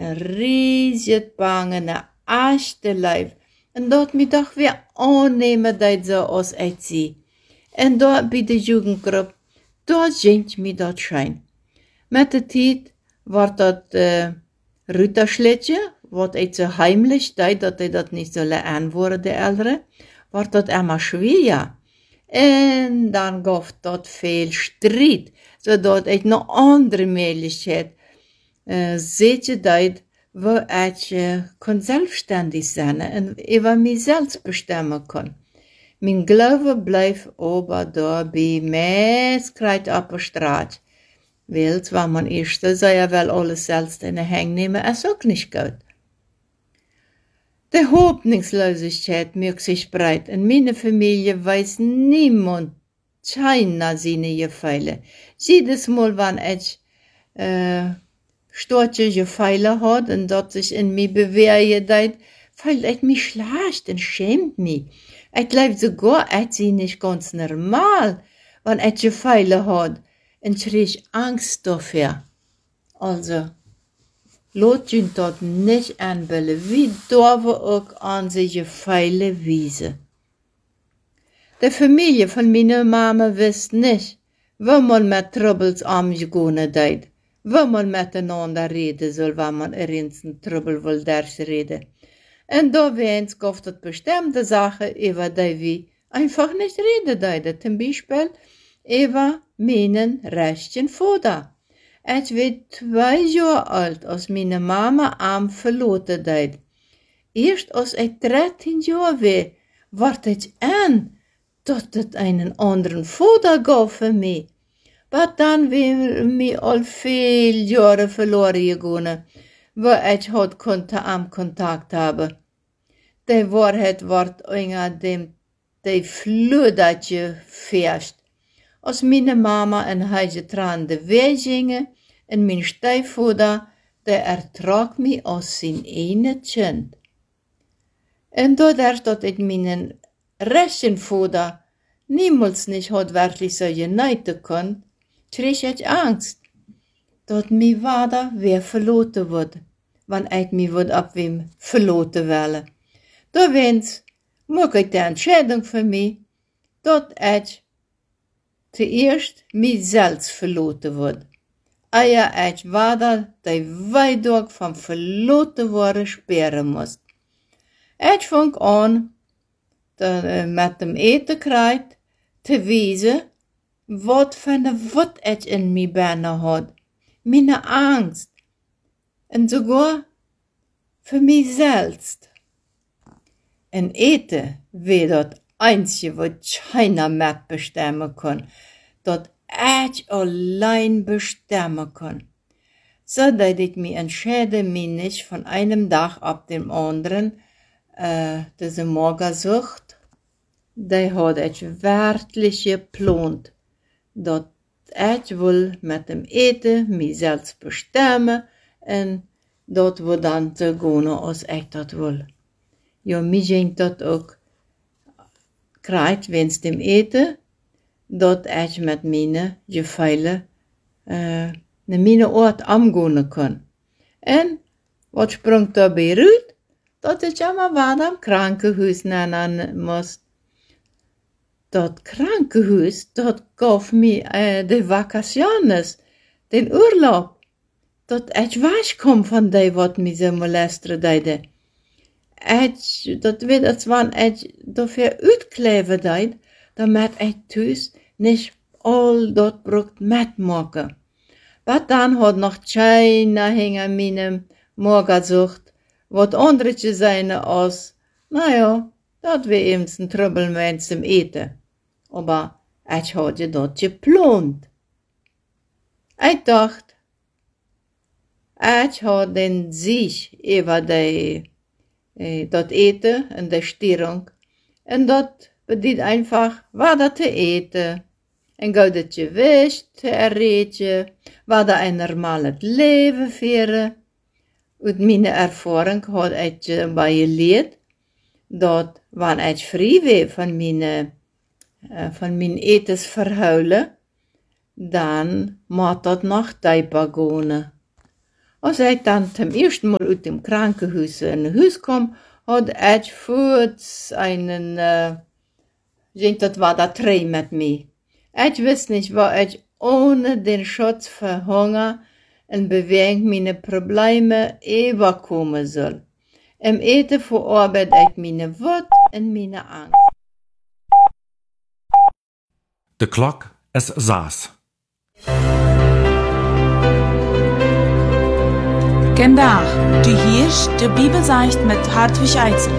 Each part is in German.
een riesig bang en een achte lijf. En dat me toch weer aannemen dat zo als ik zie. En daar bij de jugendgroep, daar zingt me dat schijn. Met de tijd wordt dat Routersletje, wat ik zo heimlich deed, dat hij dat niet zullen aanvoeren, de ouderen, wordt dat immer schwer. En dan gaf dat veel strijd, zodat ik nog andere mogelijkheid zetje deed, waar ik kon zelfstandig zijn en over mezelf bestemmen kon. Mijn geloof blijft aber daar bij mij krijt op de straat. Wilt, waar man eerst zou je wel alles zelfs in de hang nemen, is ook niet goed. De hoopningslosigheid maakt zich breit. In mijn familie weiß niemand keiner seine Gefeile. Jedes Mal, wann ich stortje Gefeile hat und dat sich in mir bewegen deit, fühlt ich mich schlecht und schämt mich. Ich glaube sogar, ich sie nicht ganz normal, wann ich Gefeile hat. Und krieg Angst dafür. Also, laat je dat nicht aanbellen, wie dürfen auch an sich Gefeile wiesen. Die Familie von meiner Mama wist nicht, wo man mit Troubles umgehen deed, wo man miteinander reden soll, wenn man einen Trouble will durchreden. Und da wens gab es bestimmte Sachen, über die wir einfach nicht reden deiden. Zum Beispiel über meinen rechten Vater. Ich war 2 Jahre alt, als meine Mama am verloren deed. Erst als ich 13 Jahre war, ward ich an, dass es einen anderen Vater gab für mich. Aber dann war mir al viele Jahre verloren gegangen, wo ich konnte am Kontakt haben. Die Wahrheit ward unter dem die Fludertje fährst. Als meine Mama en hij getrande weg gingen, en mijn stiefvader, der ertrag mich als zijn ene kind. En doordat dat ik mijn rechten vader niemals nicht had wirklich so geneiden kon, kreeg ik Angst, dat mijn vader weer verloten wordt, wanneer ik mij wordt op wem verloten willen. Doorwens maak ik de Entscheidung für mich, dat ik zuerst mezelf verloten wordt. Eier ik vader die weidog van verloten worden speren moest. Ik vang aan, met dem eten krijgt, te wijzen, wat van de wat ik in mij binnen had. Mijn angst. En sogar für mezelf. En eten, wie dat einzige, wat keiner met bestemmen kon, dat ik allein bestemmen kon. Zodat ik me entscheide, mich nicht von einem Tag auf dem anderen, diese Magersucht, die had ich wirklich geplant, dat ik wil met dem eten mezelf bestemmen en dat we dan te gaan als ik dat wil. Ja, mij ging dat ook krijgt, wens dem eten, dat ik met mijn Gefeile naar mijn oort omgaan kan. En wat sprong daarbij uit? Dat ik immer weer am Krankenhuis nemen moest. Dat Krankenhuis, dat gaf me de vacaciones, den Urlaub, dat ik wegkom van die wat me zo molesteren deden. Dat weet het wanneer ik dafür uitkleven deed, damit ik thuis niet al dat broekt metmaken. Maar dan had nog keiner hinter meinem Magersucht, wat andertje zijn als, naja, dat we eben een Trouble zum Eten. Aber ich hatte dat geplant. Ich dacht, ich had den Sieg über dat Eten en de Störung. En dat bedient einfach, wat te eten. Een gouden gewicht te erreichen, wat een normales leven führen. Uit mijn ervaring had ik bij geleerd, dat wanneer ik vrij was van mijn etensverhuilen, dan moet dat nog dieper gaan. Als ich dann zum ersten Mal aus dem Krankenhaus in Haus kam, hat ich kurz einen, das war der Dreh mit mir. Ich wusste nicht, was ich ohne den Schutz vor Hunger und Bewegung meine Probleme überkommen soll. Im Eten verarbeite ich meine Wut und meine Angst. De klok is 6. Gendag, du hierst de Bibelzeicht mit Hartwig Eitzel.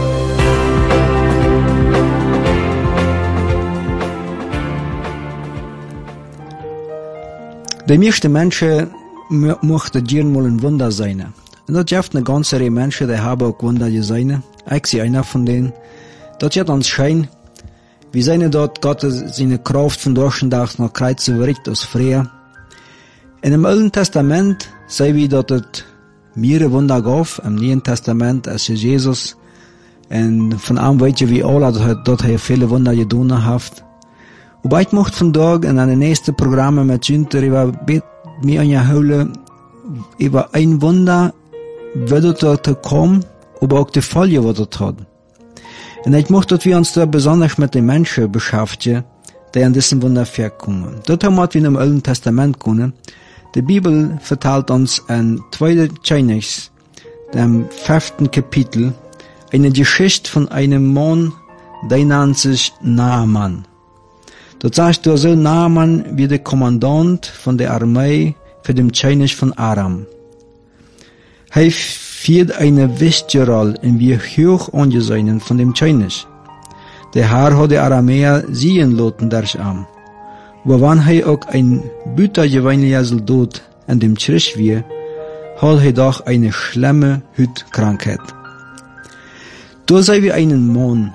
De meeste mensen mochten gerne mal ein Wunder sein. Und das gibt eine ganze Reihe Menschen, die haben auch Wunder gesehen. Ich sehe einer von denen. Das gibt uns Schein, wie seine dort Gott seine Kraft von durchdags noch kreuzen wirkt aus früher. In dem Alten Testament sehen wir, dass es mehrere Wunder gab. Im Neuen Testament ist Jesus. Und von einem weet je wie alle, dass er viele Wunder getan hat. Und ich möchte vandaag in een nächsten Programm mit Günther über mir anhouden über ein Wunder, wie das kommt, aber auch die Folge, die das hat. Und ich möchte, dass wir uns da besonders mit den Menschen beschäftigen, die an diesem Wunder vorkommen. Dort haben wir in dem Alten Testament können. Die Bibel vertelt uns in 2. Chronik, dem 5. Kapitel, eine Geschichte von einem Mann, der nennt sich Naaman. Dort sagt er so, Naaman wie der Kommandant von der Armee für den König von Aram. Er führt eine wichtige Rolle in wie hoch angesehen von dem König. Der Herr hat die Aramäer sehen lassen durch ihn. Aber wenn er auch ein büttergewöhnlicher Soldat in dem Krieg war, hat er doch eine schlimme Hautkrankheit. Da sehen wir einen Mann,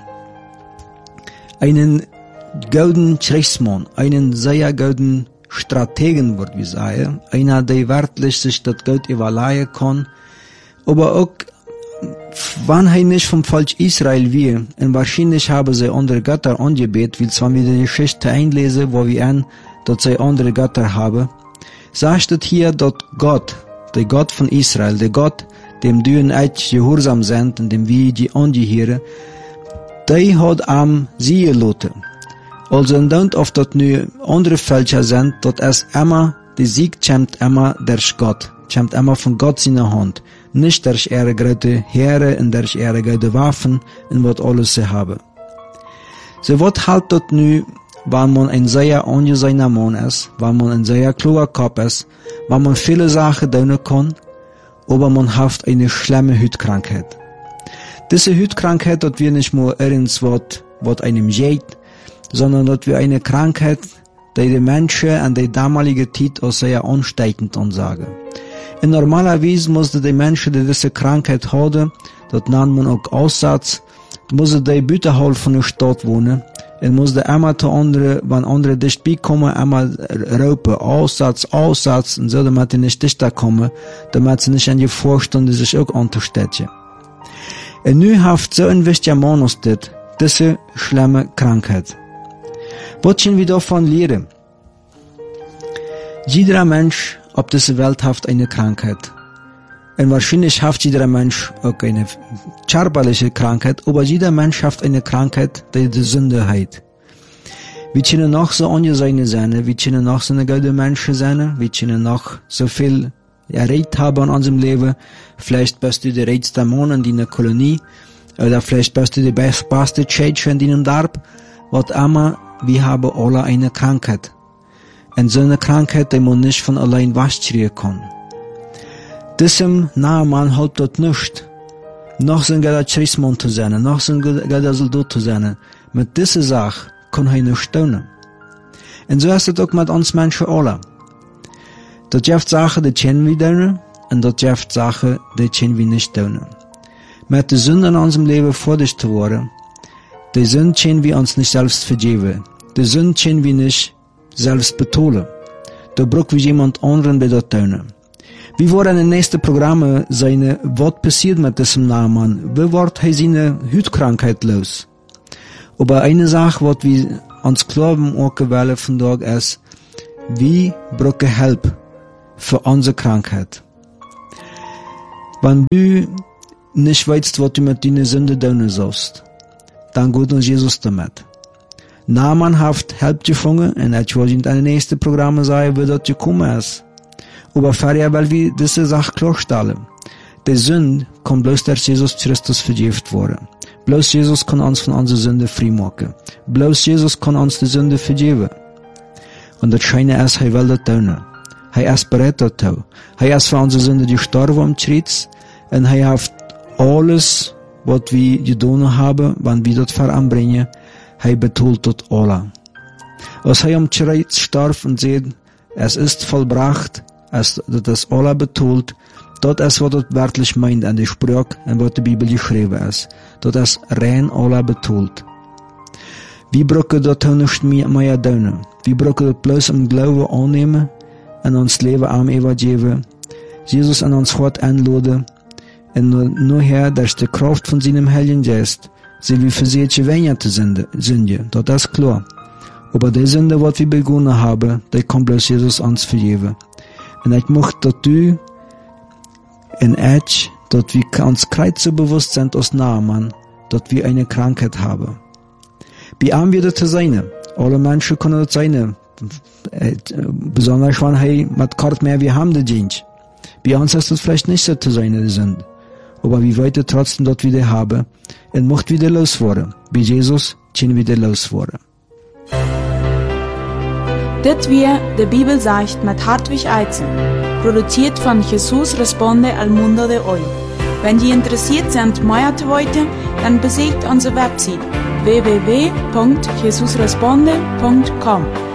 einen golden Kriegsmann, einen sehr golden Strategen, würde ich sagen, einer, der wirklich sich das Geld überleihen kann, aber auch, wenn er nicht vom Volk Israel war, und wahrscheinlich haben sie andere Götter angebetet, weil wenn wir die Geschichte einlesen, wo wir an, dass sie andere Götter haben, sagt es hier, dass Gott, der Gott von Israel, der Gott, dem du und ich gehorsam sind, und dem wir die angehören, der hat am sie gelassen. Also don't of dat nu andere Völker sind, dat es immer, die Sieg kommt immer durch Gott, kommt immer von Gott seiner Hand, nicht durch ihre große Heere und durch ihre große Waffen und was alles sie haben. So was halt dat nu, wenn man ein sehr angesehener Mann ist, wenn man ein sehr kluger Kopf ist, wenn man viele Sachen tun kann, aber man hat eine schlimme Hautkrankheit. Diese Hautkrankheit, dat wir nicht nur irgendwas, was einem geht, sondern dass wir eine Krankheit, die die Menschen an der damaligen Zeit auch sehr ansteckend ansagen. Und normalerweise mussten die Menschen, die diese Krankheit haben, das nennt man auch Aussatz, mussten die Bütterhall von der Stadt wohnen, und mussten einmal zu anderen, wenn andere dicht beikommen, einmal raupen, Aussatz, und so, damit die nicht dichter kommen, damit sie nicht an die Vorstände sich auch anzustechen. Und nu haft so ein wichtiger Mann aus diese schlimme Krankheit. Was können wir davon lernen? Jeder Mensch auf dieser Welt hat eine Krankheit. Und wahrscheinlich hat jeder Mensch auch eine körperliche Krankheit, aber jeder Mensch hat eine Krankheit, die Sünde hat. Wir können noch so angesehen sein, wir können noch so eine gute Menschen sein, wir können noch so viel erreicht haben in unserem Leben. Vielleicht bist du der reichste Mann in deiner Kolonie, oder vielleicht bist du der beste Tschätscher in deinem Dorf, was immer. Wir haben alle eine Krankheit. Und so eine Krankheit, die man nicht von allein wegkriegen kann. Diesem Naaman hat das nicht. Noch so ein guter Kriegsmann zu sein, noch so ein guter Soldat zu sein. Mit dieser Sache kann er nicht tun. Und so ist es auch mit uns Menschen alle. Das gibt Sachen, die können wir tun, und das gibt Sachen, die können wir nicht tun. Mit der Sünde in unserem Leben fertig zu werden, die Sünde können wir uns nicht selbst vergeben. Die Sünde können wir nicht selbst betonen. Da brauchen wir jemand anderen, der das tun. Wir wollen in den nächsten Programmen sehen, was passiert mit diesem Naaman. Wie wird er seine Hautkrankheit los? Aber eine Sache, was wir uns glauben, auch gewählt von dort ist, wir brauchen Hilfe für unsere Krankheit. Wenn du nicht weißt, was du mit deinen Sünden tun sollst, dann geht uns Jesus damit. Naaman hat Hilfe gefunden und ich wollte in den nächsten Programmen sagen, wie das gekommen ist. Aber vorher will wir diese Sache klarstellen. Die Sünde kommt bloß durch Jesus Christus vergiftet worden. Bloß Jesus kann uns von unserer Sünde frei machen. Bloß Jesus kann uns die Sünde vergeben. Und das Scheine ist, er will das tun. Er ist bereit dazu. Er ist für unsere Sünde gestorben am Kreuz und er hat alles, was wir getan haben, wenn wir das veranbringen, er betont das alle. Als er am Kreuz starb und sagt, es ist vollbracht, das ist alle betont, das ist, was das wörtlich meint an die Sprache und was die Bibel geschrieben ist. Das ist rein alle betont. Wir brauchen das nicht mehr tun. Wir brauchen das bloß im Glauben annehmen und uns Leben am Evangelium, Jesus an uns Gott einladen und nur her, durch die Kraft von seinem Heiligen Geist, sind wir versucht, weniger zu sündigen. Das ist klar. Aber die Sünde, was wir begonnen haben, die kann bloß Jesus uns vergeben. Und ich möchte, dass du und ich, dass wir uns kreuz so bewusst sind als Naaman, dass wir eine Krankheit haben. Bei ihm wird es sein. Alle Menschen können das sein. Besonders wenn mit Kort mehr wir haben, die Dienst. Bei uns ist das vielleicht nicht so zu sein, die Sünde. Aber wir weiter trotzdem, dass wir die haben. Und möchten wieder loswerden. Bei Jesus können wir wieder loswerden. Dit weer de Bibel sagt mit Hartwig Eizen, produziert von Jesus Responde al Mundo de Hoy. Wenn Sie interessiert sind, mehr zu wissen, dann besucht unsere Website www.jesusresponde.com.